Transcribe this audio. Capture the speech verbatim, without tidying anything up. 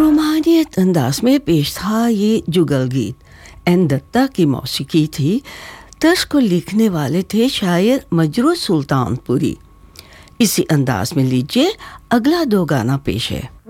रोमानियत अंदाज में पेश था ये जुगल गीत। एन दत्ता की मौसीकी थी। तर्ज को लिखने वाले थे शायर मजरू सुल्तानपुरी। इसी अंदाज में लीजिए अगला दो गाना पेश है।